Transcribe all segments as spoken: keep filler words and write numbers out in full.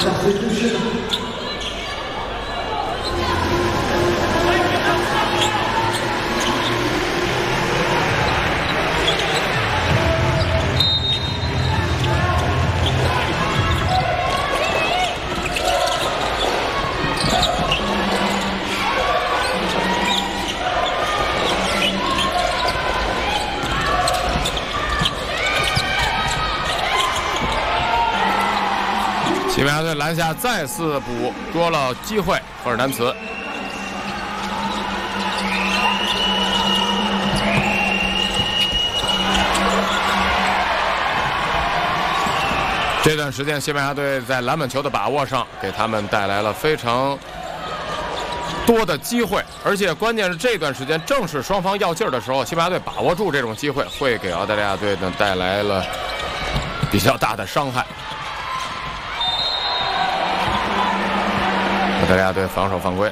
西班牙队篮下再次捕捉了机会，赫尔南茨。这段时间，西班牙队在篮板球的把握上，给他们带来了非常多的机会，而且关键是这段时间正是双方要劲儿的时候，西班牙队把握住这种机会，会给澳大利亚队呢带来了比较大的伤害。澳大利亚队防守犯规。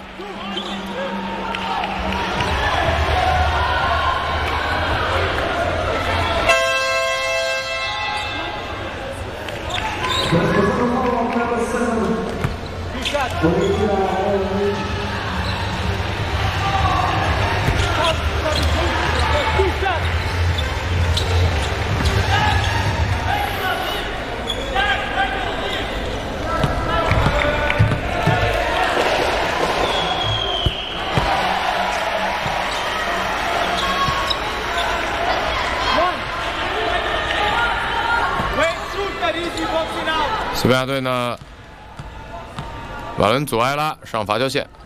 西班牙队呢，瓦伦祖埃拉上罚球线。